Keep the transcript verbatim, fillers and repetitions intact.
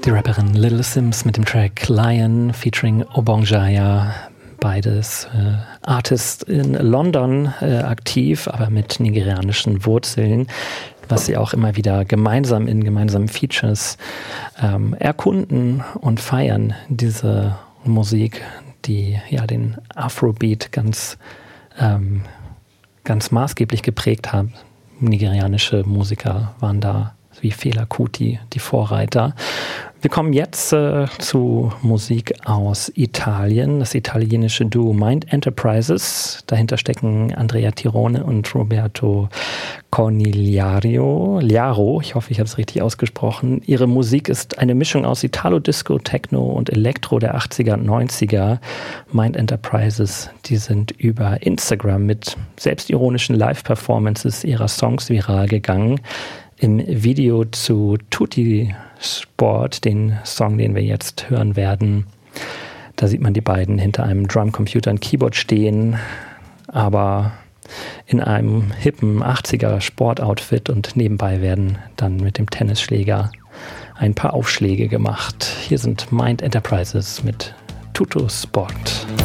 Die Rapperin Little Simz mit dem Track Lion featuring Obongjaya. Beides äh, Artists in London äh, aktiv, aber mit nigerianischen Wurzeln, was sie auch immer wieder gemeinsam in gemeinsamen Features ähm, erkunden und feiern. Diese Musik, die ja den Afrobeat ganz, ähm, ganz maßgeblich geprägt hat. Nigerianische Musiker waren da wie Fela Kuti, die Vorreiter. Wir kommen jetzt äh, zu Musik aus Italien, das italienische Duo Mind Enterprises. Dahinter stecken Andrea Tirone und Roberto Conigliaro. Liaro, ich hoffe, ich habe es richtig ausgesprochen. Ihre Musik ist eine Mischung aus Italo, Disco, Techno und Elektro der achtziger und neunziger. Mind Enterprises, die sind über Instagram mit selbstironischen Live-Performances ihrer Songs viral gegangen. Im Video zu Tutti Sport, den Song, den wir jetzt hören werden, da sieht man die beiden hinter einem Drumcomputer und Keyboard stehen, aber in einem hippen achtziger Sportoutfit, und nebenbei werden dann mit dem Tennisschläger ein paar Aufschläge gemacht. Hier sind Mind Enterprises mit Tutto Sport.